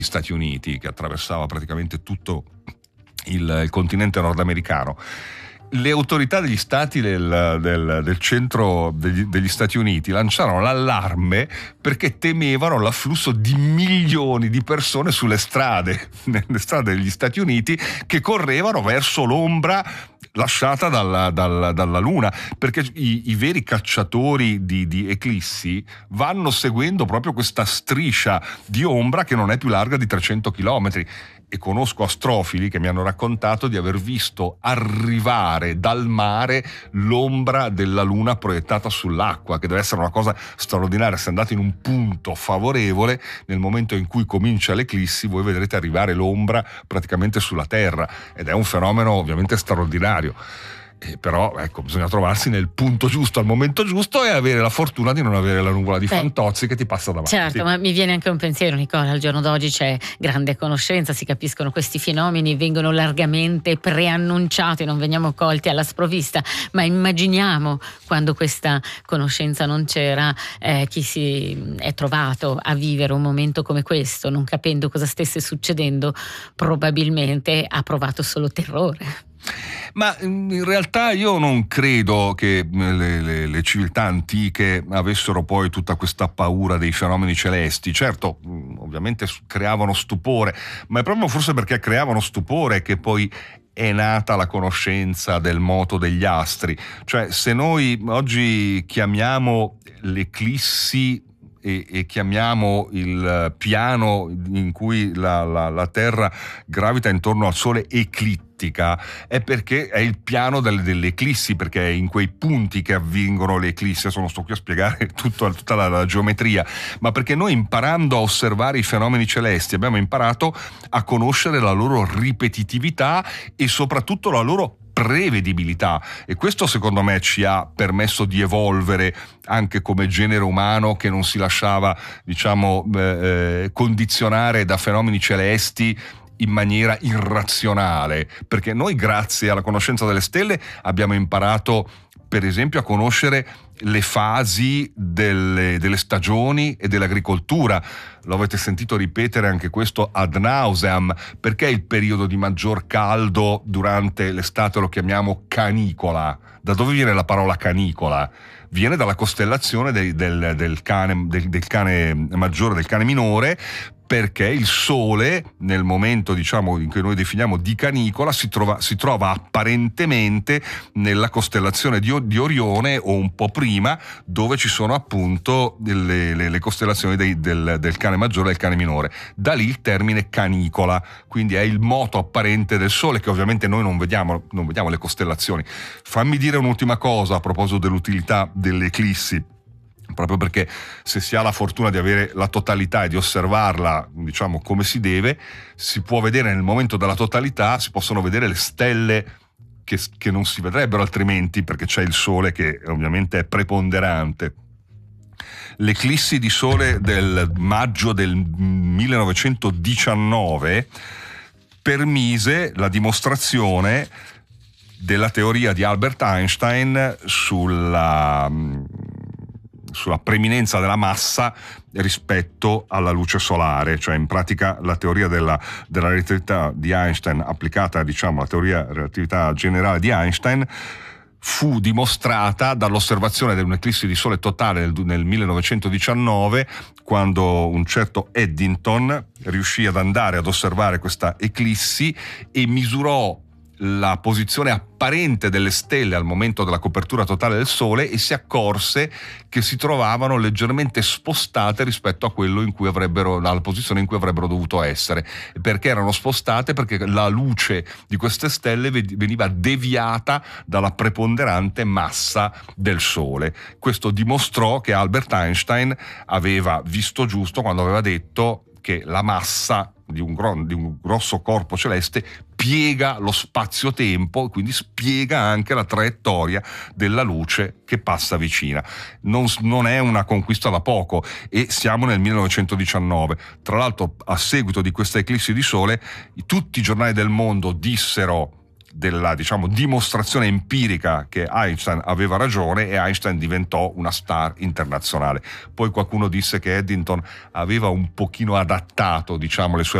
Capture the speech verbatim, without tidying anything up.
Stati Uniti, che attraversava praticamente tutto il, il continente nordamericano. Le autorità degli stati del, del, del centro degli, degli Stati Uniti lanciarono l'allarme perché temevano l'afflusso di milioni di persone sulle strade, nelle strade degli Stati Uniti, che correvano verso l'ombra lasciata dalla, dalla, dalla Luna, perché i, i veri cacciatori di, di eclissi vanno seguendo proprio questa striscia di ombra che non è più larga di trecento chilometri. E conosco astrofili che mi hanno raccontato di aver visto arrivare dal mare l'ombra della Luna proiettata sull'acqua, che deve essere una cosa straordinaria. Se andate in un punto favorevole, nel momento in cui comincia l'eclissi, voi vedrete arrivare l'ombra praticamente sulla Terra, ed è un fenomeno ovviamente straordinario. Eh, però ecco, bisogna trovarsi nel punto giusto al momento giusto e avere la fortuna di non avere la nuvola di Beh, Fantozzi che ti passa davanti. Certo, ma mi viene anche un pensiero, Nicola. Al giorno d'oggi c'è grande conoscenza, si capiscono questi fenomeni, vengono largamente preannunciati, non veniamo colti alla sprovvista, ma immaginiamo quando questa conoscenza non c'era, eh, chi si è trovato a vivere un momento come questo, non capendo cosa stesse succedendo, probabilmente ha provato solo terrore. Ma in realtà io non credo che le, le, le civiltà antiche avessero poi tutta questa paura dei fenomeni celesti. Certo, ovviamente creavano stupore, ma è proprio forse perché creavano stupore che poi è nata la conoscenza del moto degli astri. Cioè, se noi oggi chiamiamo l'eclissi E, e chiamiamo il piano in cui la, la, la Terra gravita intorno al Sole eclittica, è perché è il piano delle, delle eclissi, perché è in quei punti che avvengono le eclissi. Adesso non sto qui a spiegare tutto, tutta la, la geometria, ma perché noi, imparando a osservare i fenomeni celesti, abbiamo imparato a conoscere la loro ripetitività e soprattutto la loro prevedibilità, e questo secondo me ci ha permesso di evolvere anche come genere umano, che non si lasciava, diciamo, eh, condizionare da fenomeni celesti in maniera irrazionale, perché noi, grazie alla conoscenza delle stelle, abbiamo imparato per esempio a conoscere le fasi delle, delle stagioni e dell'agricoltura. Lo avete sentito ripetere anche questo ad nauseam. Perché il periodo di maggior caldo durante l'estate lo chiamiamo canicola? Da dove viene la parola canicola? Viene dalla costellazione del, del, del, cane, del, del cane maggiore, del cane minore, perché il Sole, nel momento, diciamo, in cui noi definiamo di canicola, si trova, si trova apparentemente nella costellazione di, di Orione, o un po' prima, dove ci sono appunto le, le, le costellazioni dei, del, del cane maggiore e del cane minore. Da lì il termine canicola, quindi è il moto apparente del Sole, che ovviamente noi non vediamo, non vediamo le costellazioni. Fammi dire un'ultima cosa a proposito dell'utilità delle eclissi, proprio perché se si ha la fortuna di avere la totalità e di osservarla, diciamo, come si deve, si può vedere nel momento della totalità, si possono vedere le stelle che, che non si vedrebbero altrimenti, perché c'è il Sole che ovviamente è preponderante. L'eclissi di Sole del maggio del millenovecentodiciannove permise la dimostrazione della teoria di Albert Einstein sulla sulla preminenza della massa rispetto alla luce solare. Cioè, in pratica, la teoria della, della relatività di Einstein applicata, diciamo, alla teoria della relatività generale di Einstein fu dimostrata dall'osservazione di un'eclissi di Sole totale nel, nel millenovecentodiciannove, quando un certo Eddington riuscì ad andare ad osservare questa eclissi e misurò la posizione apparente delle stelle al momento della copertura totale del Sole e si accorse che si trovavano leggermente spostate rispetto a quello in cui avrebbero, alla posizione in cui avrebbero dovuto essere. Perché erano spostate? Perché la luce di queste stelle veniva deviata dalla preponderante massa del Sole. Questo dimostrò che Albert Einstein aveva visto giusto quando aveva detto che la massa di un, gro- di un grosso corpo celeste piega lo spazio-tempo e quindi spiega anche la traiettoria della luce che passa vicina. Non, non è una conquista da poco, e siamo nel millenovecentodiciannove. Tra l'altro, a seguito di questa eclissi di Sole, tutti i giornali del mondo dissero della, diciamo, dimostrazione empirica che Einstein aveva ragione, e Einstein diventò una star internazionale. Poi qualcuno disse che Eddington aveva un pochino adattato, diciamo, le sue